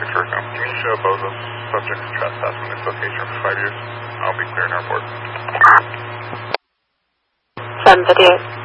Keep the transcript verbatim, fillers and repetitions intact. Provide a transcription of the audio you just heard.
Sure, no. Can you show both of subjects trespassing this location for five years? I'll be clearing our report. seven fifty-eight.